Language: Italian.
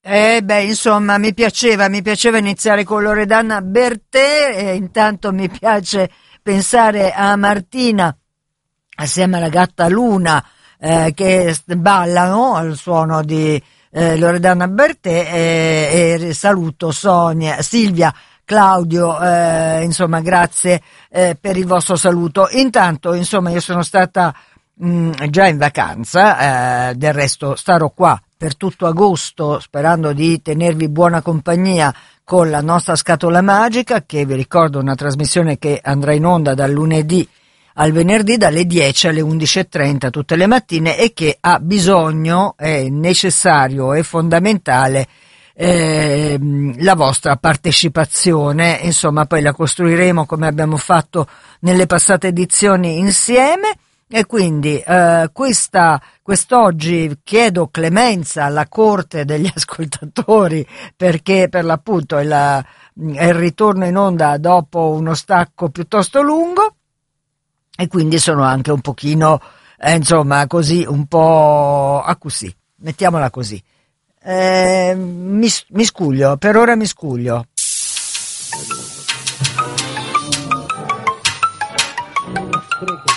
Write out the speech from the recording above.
Insomma, mi piaceva iniziare con Loredana Bertè, e intanto mi piace pensare a Martina assieme alla gatta Luna, che ballano al suono di Loredana Bertè, e saluto Silvia, Claudio, insomma, grazie per il vostro saluto. Intanto, insomma, io sono stata già in vacanza, del resto starò qua per tutto agosto, sperando di tenervi buona compagnia con la nostra scatola magica, che vi ricordo è una trasmissione che andrà in onda dal lunedì al venerdì dalle 10 alle 11:30 tutte le mattine, e che ha bisogno, è necessario e fondamentale la vostra partecipazione. Insomma, poi la costruiremo come abbiamo fatto nelle passate edizioni insieme. E quindi quest'oggi chiedo clemenza alla corte degli ascoltatori, perché per l'appunto è il ritorno in onda dopo uno stacco piuttosto lungo, e quindi sono anche un pochino insomma così, un po' a così, mettiamola così. Mi scuglio, per ora mi scuglio. Prego.